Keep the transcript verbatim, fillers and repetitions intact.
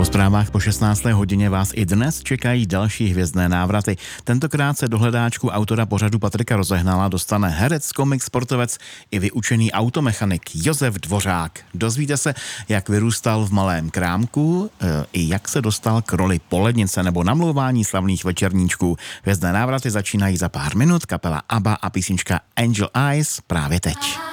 zprávách po šestnácté hodině vás i dnes čekají další hvězdné návraty. Tentokrát se do hledáčku autora pořadu Patrika Rozehnala dostane herec, komik, sportovec i vyučený automechanik Josef Dvořák. Dozvíte se, jak vyrůstal v malém krámku, i jak se dostal k roli polednice nebo namlouvání slavných večerníčků. Hvězdné návraty začínají za pár minut, kapela ABBA a písnička Angel Eyes právě teď.